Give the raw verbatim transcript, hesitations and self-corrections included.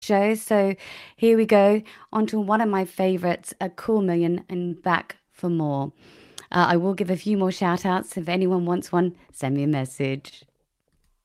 show. So here we go on to one of my favorites, A Cool Million, and back for more. Uh, I will give a few more shout outs. If anyone wants one, send me a message.